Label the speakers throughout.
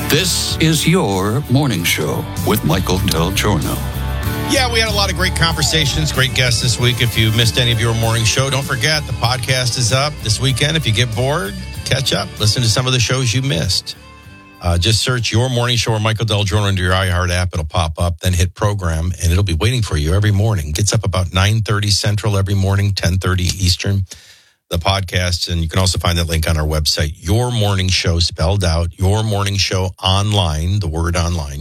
Speaker 1: This is your morning show with Michael Del Giorno.
Speaker 2: Yeah, we had a lot of great conversations, great guests this week. If you missed any of your morning show, don't forget the podcast is up this weekend. If you get bored, catch up. Listen to some of the shows you missed. Just search Your Morning Show or Michael Del Giorno into your iHeart app. It'll pop up, then hit program, and it'll be waiting for you every morning. Gets up about 9:30 Central every morning, 10:30 Eastern. The podcast, and you can also find that link on our website, Your Morning Show, spelled out, Your Morning Show Online, the word online,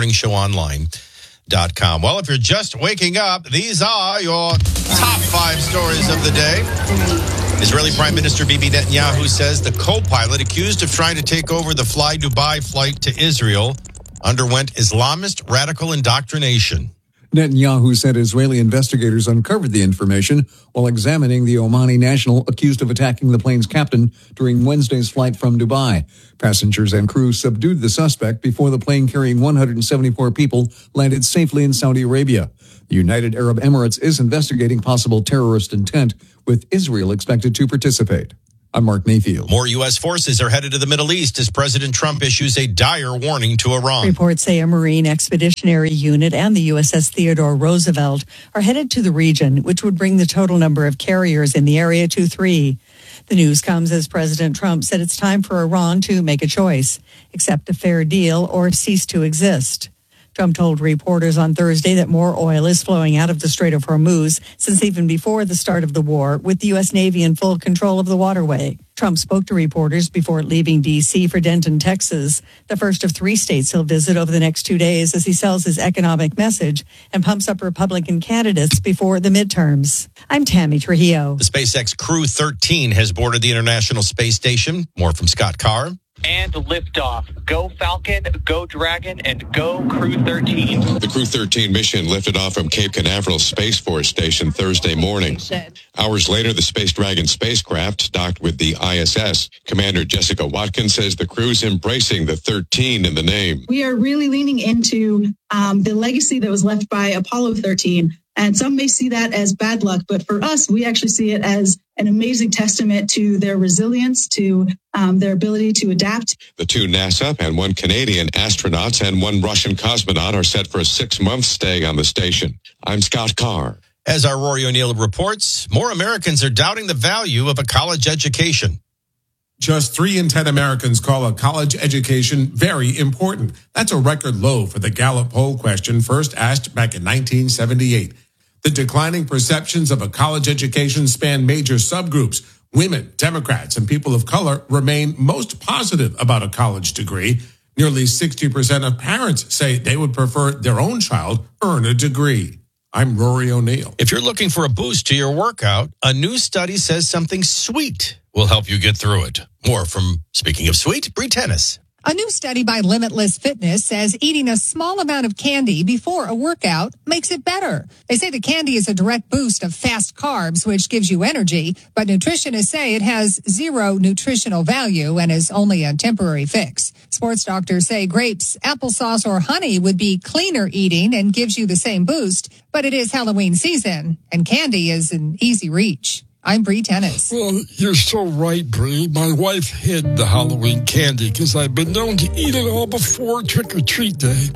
Speaker 2: yourmorningshowonline.com. Well, if you're just waking up, these are your top 5 stories of the day. Israeli Prime Minister Bibi Netanyahu says the co-pilot accused of trying to take over the Fly Dubai flight to Israel underwent Islamist radical indoctrination.
Speaker 3: Netanyahu said Israeli investigators uncovered the information while examining the Omani national accused of attacking the plane's captain during Wednesday's flight from Dubai. Passengers and crew subdued the suspect before the plane carrying 174 people landed safely in Saudi Arabia. The United Arab Emirates is investigating possible terrorist intent, with Israel expected to participate. I'm Mark Mayfield.
Speaker 2: More U.S. forces are headed to the Middle East as President Trump issues a dire warning to Iran.
Speaker 4: Reports say a Marine Expeditionary Unit and the USS Theodore Roosevelt are headed to the region, which would bring the total number of carriers in the area to 3. The news comes as President Trump said it's time for Iran to make a choice, accept a fair deal or cease to exist. Trump told reporters on Thursday that more oil is flowing out of the Strait of Hormuz since even before the start of the war, with the U.S. Navy in full control of the waterway. Trump spoke to reporters before leaving D.C. for Denton, Texas, the first of 3 states he'll visit over the next 2 days as he sells his economic message and pumps up Republican candidates before the midterms. I'm Tammy Trujillo.
Speaker 2: The SpaceX Crew 13 has boarded the International Space Station. More from Scott Carr.
Speaker 5: And liftoff. Go Falcon, go Dragon, and go Crew 13.
Speaker 6: The Crew 13 mission lifted off from Cape Canaveral Space Force Station Thursday morning. Hours later, the Space Dragon spacecraft docked with the ISS. Commander Jessica Watkins says the crew's embracing the 13 in the name.
Speaker 7: We are really leaning into the legacy that was left by Apollo 13. And some may see that as bad luck, but for us, we actually see it as an amazing testament to their resilience, to their ability to adapt.
Speaker 6: The 2 NASA and 1 Canadian astronauts and 1 Russian cosmonaut are set for a 6-month stay on the station. I'm Scott Carr.
Speaker 2: As our Rory O'Neill reports, more Americans are doubting the value of a college education.
Speaker 8: Just 3 in 10 Americans call a college education very important. That's a record low for the Gallup poll question first asked back in 1978. The declining perceptions of a college education span major subgroups. Women, Democrats, and people of color remain most positive about a college degree. Nearly 60% of parents say they would prefer their own child earn a degree. I'm Rory O'Neill.
Speaker 2: If you're looking for a boost to your workout, a new study says something sweet will help you get through it. More from, speaking of sweet, Bree Tennis.
Speaker 9: A new study by Limitless Fitness says eating a small amount of candy before a workout makes it better. They say the candy is a direct boost of fast carbs, which gives you energy, but nutritionists say it has 0 nutritional value and is only a temporary fix. Sports doctors say grapes, applesauce, or honey would be cleaner eating and gives you the same boost, but it is Halloween season, and candy is an easy reach. I'm Bree Tennis.
Speaker 10: Well, you're so right, Bree. My wife hid the Halloween candy because I've been known to eat it all before trick-or-treat day.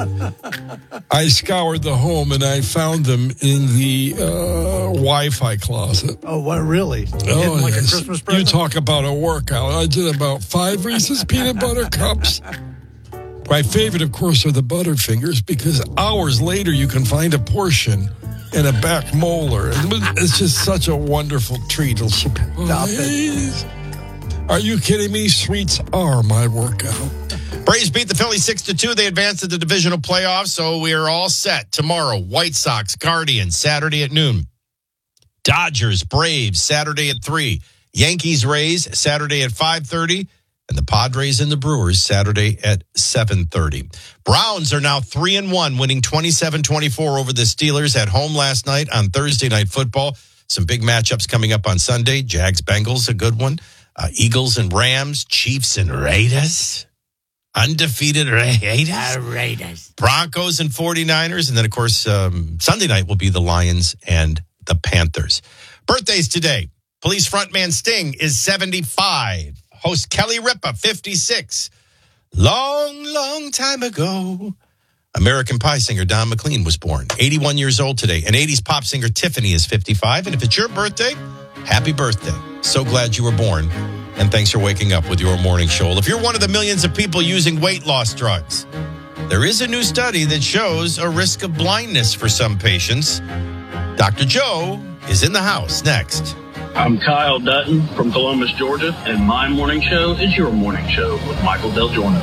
Speaker 10: I scoured the home and I found them in the Wi-Fi closet.
Speaker 11: Oh, what, really?
Speaker 10: Oh,
Speaker 11: like
Speaker 10: yes.
Speaker 11: a Christmas present?
Speaker 10: You talk about a workout. I did about 5 Reese's peanut butter cups. My favorite, of course, are the Butterfingers because hours later you can find a portion and a back molar. It's just such a wonderful treat. Stop it. Are you kidding me? Sweets are my workout.
Speaker 2: Braves beat the Phillies 6-2. They advanced to the divisional playoffs, so we are all set. Tomorrow, White Sox, Guardians, Saturday at noon. Dodgers, Braves, Saturday at 3. Yankees, Rays, Saturday at 5:30. And the Padres and the Brewers, Saturday at 7:30. Browns are now 3-1, winning 27-24 over the Steelers at home last night on Thursday Night Football. Some big matchups coming up on Sunday. Jags-Bengals, a good one. Eagles and Rams, Chiefs and Raiders. Undefeated Raiders. Broncos and 49ers. And then, of course, Sunday night will be the Lions and the Panthers. Birthdays today. Police frontman Sting is 75. Host Kelly Ripa, 56. Long time ago, American Pie singer Don McLean was born. 81 years old today. And 80s pop singer Tiffany is 55. And if it's your birthday, happy birthday. So glad you were born. And thanks for waking up with your morning show. If you're one of the millions of people using weight loss drugs, there is a new study that shows a risk of blindness for some patients. Dr. Joe is in the house next.
Speaker 11: I'm Kyle Dutton from Columbus, Georgia, and my morning show is your morning show with Michael Del Giorno.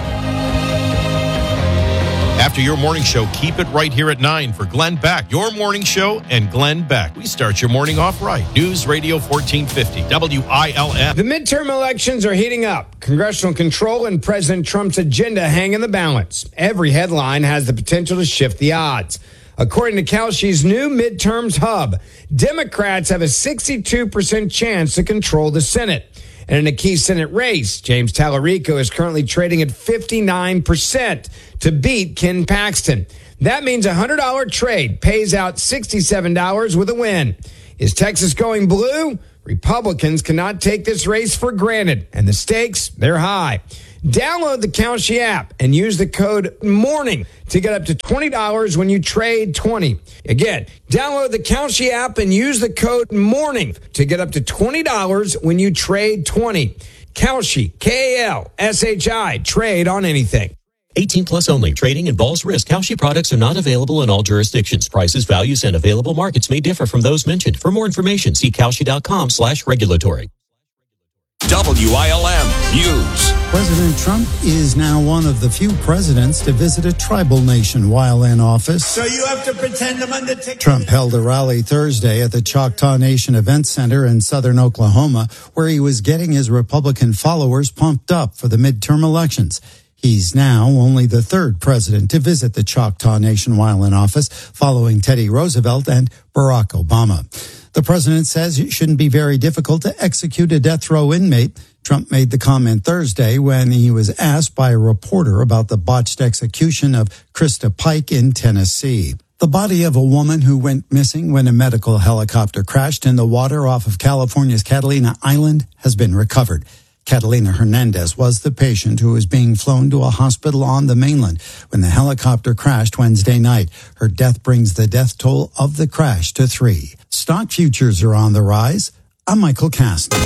Speaker 2: After your morning show, keep it right here at 9 for Glenn Beck. Your morning show and Glenn Beck. We start your morning off right. News Radio 1450, WILM.
Speaker 12: The midterm elections are heating up. Congressional control and President Trump's agenda hang in the balance. Every headline has the potential to shift the odds. According to Kalshi's new midterms hub, Democrats have a 62% chance to control the Senate. And in a key Senate race, James Tallarico is currently trading at 59% to beat Ken Paxton. That means a $100 trade pays out $67 with a win. Is Texas going blue? Republicans cannot take this race for granted, and the stakes, they're high. Download the Kalshi app and use the code MORNING to get up to $20 when you trade 20. Again, download the Kalshi app and use the code MORNING to get up to $20 when you trade 20. Kalshi, Kalshi, trade on anything.
Speaker 13: 18 plus only. Trading involves risk. Kalshi products are not available in all jurisdictions. Prices, values, and available markets may differ from those mentioned. For more information, see Kalshi.com/regulatory.
Speaker 14: WILM News.
Speaker 15: President Trump is now one of the few presidents to visit a tribal nation while in office.
Speaker 16: So you have to pretend I'm undertaking.
Speaker 15: Trump held a rally Thursday at the Choctaw Nation Event Center in southern Oklahoma, where he was getting his Republican followers pumped up for the midterm elections. He's now only the third president to visit the Choctaw Nation while in office, following Teddy Roosevelt and Barack Obama. The president says it shouldn't be very difficult to execute a death row inmate. Trump made the comment Thursday when he was asked by a reporter about the botched execution of Krista Pike in Tennessee. The body of a woman who went missing when a medical helicopter crashed in the water off of California's Catalina Island has been recovered. Catalina Hernandez was the patient who was being flown to a hospital on the mainland when the helicopter crashed Wednesday night. Her death brings the death toll of the crash to 3. Stock futures are on the rise. I'm Michael Kastner.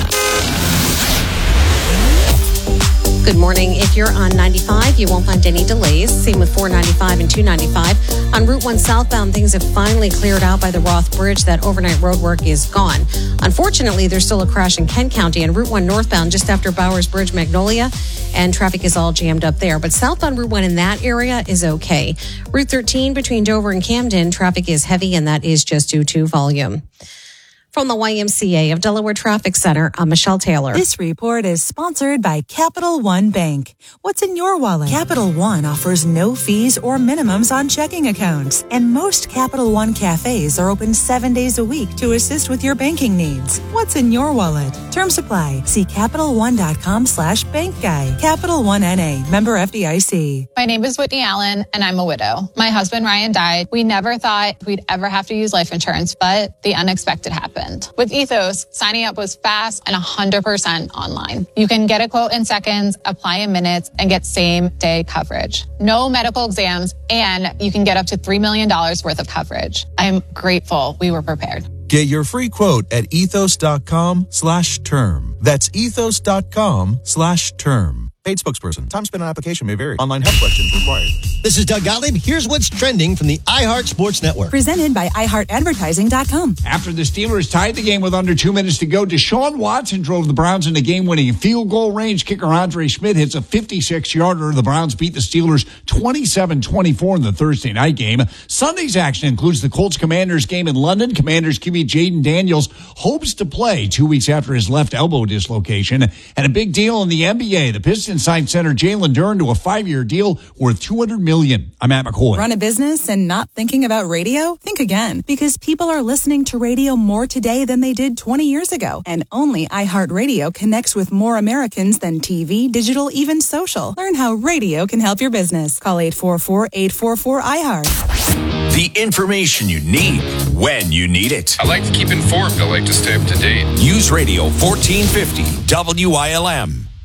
Speaker 17: Good morning. If you're on 95, you won't find any delays. Same with 495 and 295. On Route 1 southbound, things have finally cleared out by the Roth Bridge. That overnight road work is gone. Unfortunately, there's still a crash in Kent County and Route 1 northbound just after Bowers Bridge, Magnolia, and traffic is all jammed up there. But southbound Route 1 in that area is okay. Route 13 between Dover and Camden, traffic is heavy, and that is just due to volume. From the YMCA of Delaware Traffic Center, I'm Michelle Taylor.
Speaker 18: This report is sponsored by Capital One Bank. What's in your wallet? Capital One offers no fees or minimums on checking accounts. And most Capital One cafes are open 7 days a week to assist with your banking needs. What's in your wallet? Terms apply. See CapitalOne.com/bank guy. Capital One NA, member FDIC.
Speaker 19: My name is Whitney Allen, and I'm a widow. My husband, Ryan, died. We never thought we'd ever have to use life insurance, but the unexpected happened. With Ethos, signing up was fast and 100% online. You can get a quote in seconds, apply in minutes, and get same-day coverage. No medical exams, and you can get up to $3 million worth of coverage. I'm grateful we were prepared.
Speaker 20: Get your free quote at ethos.com/term. That's ethos.com/term. Paid spokesperson. Time spent on application may vary. Online help questions required.
Speaker 21: This is Doug Gottlieb. Here's what's trending from the iHeart Sports Network.
Speaker 18: Presented by iHeartAdvertising.com.
Speaker 22: After the Steelers tied the game with under 2 minutes to go, Deshaun Watson drove the Browns into game-winning field goal range. Kicker Andre Schmidt hits a 56-yarder. The Browns beat the Steelers 27-24 in the Thursday night game. Sunday's action includes the Colts-Commanders game in London. Commanders QB Jaden Daniels hopes to play 2 weeks after his left elbow dislocation. And a big deal in the NBA. The Pistons signed center Jalen Duren to a 5-year deal worth $200 million. I'm Matt McCoy.
Speaker 18: Run a business and not thinking about radio? Think again, because people are listening to radio more today than they did 20 years ago. And only iHeartRadio connects with more Americans than TV, digital, even social. Learn how radio can help your business. Call 844-844-iHeart.
Speaker 14: The information you need when you need it.
Speaker 23: I like to keep informed. I like to stay up to date.
Speaker 14: News Radio 1450 WILM.